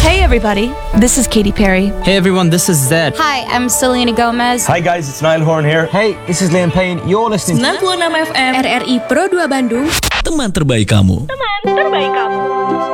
Hey everybody, this is Katy Perry. Hey everyone, this is Zed. Hi, I'm Selena Gomez. Hi guys, it's Niall Horn here. Hey, this is Liam Payne. You're listening to 96 FM RRI Pro 2 Bandung. Teman terbaik kamu.